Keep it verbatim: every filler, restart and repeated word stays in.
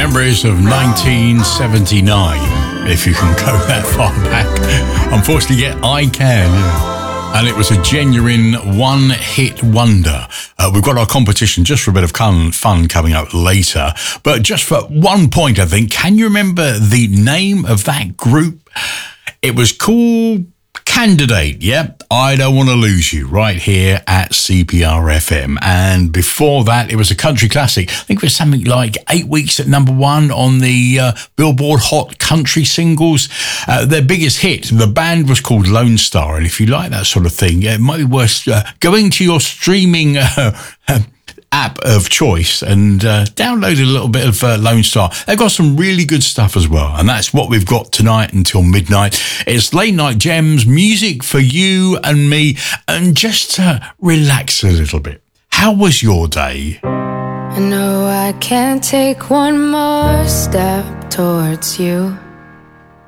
Memories of nineteen seventy-nine, if you can go that far back. Unfortunately, yeah, I can. Yeah. And it was a genuine one-hit wonder. Uh, we've got our competition just for a bit of fun coming up later. But just for one point, I think, can you remember the name of that group? It was called Candidate, yep, I Don't Want to Lose You, right here at C P R F M. And before that, it was a country classic. I think it was something like eight weeks at number one on the uh, Billboard Hot Country Singles. Uh, their biggest hit, the band was called Lone Star. And if you like that sort of thing, yeah, it might be worth uh, going to your streaming uh, app of choice and uh, download a little bit of uh, Lone Star. They've got some really good stuff as well, and that's what we've got tonight until midnight. It's Late Night Gems, music for you and me, and just to relax a little bit. How was your day? I know I can't take one more step towards you.